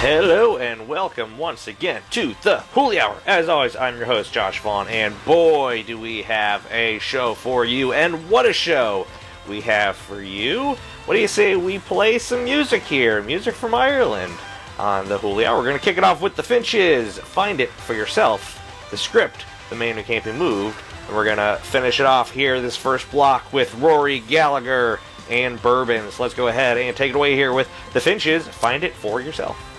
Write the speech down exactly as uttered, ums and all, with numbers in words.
Hello and welcome once again to the Hooli Hour. As always, I'm your host, Josh Vaughn, and boy, do we have a show for you, and what a show we have for you. What do you say we play some music here, music from Ireland on the Hooli Hour. We're going to kick it off with the Finches, Find It For Yourself, the script, The Man Who Can't Be Moved, and we're going to finish it off here, this first block, with Rory Gallagher and Bourbon. So let's go ahead and take it away here with the Finches, Find It For Yourself.